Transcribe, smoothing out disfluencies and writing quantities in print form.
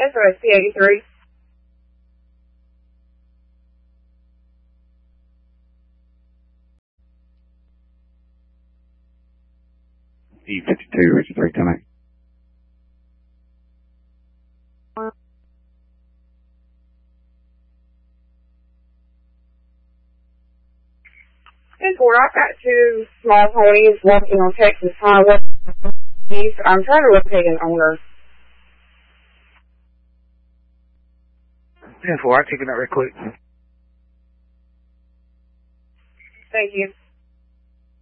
SOS P83. E52, Richard 310. 10-4, I've got two small ponies walking on Texas Highway. I'm trying to locate an owner. 10-4, I'll take it out right quick. Thank you.